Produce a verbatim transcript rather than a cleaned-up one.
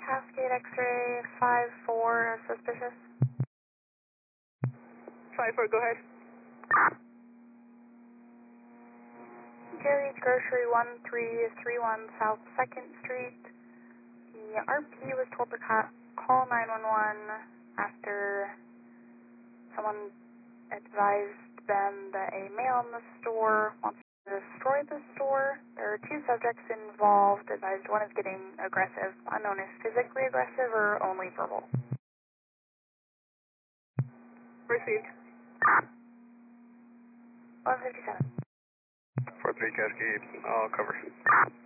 Cascade X-ray five four, suspicious. five four, go ahead. Gary's Grocery one three three one South second Street. The R P was told to ca call nine one one after someone advised them that a male in the store wants to destroy the store. There are two subjects involved. Advised one is getting aggressive. Unknown is physically aggressive or only verbal. Received. one fifty-seven. four three Cascade, I'll cover.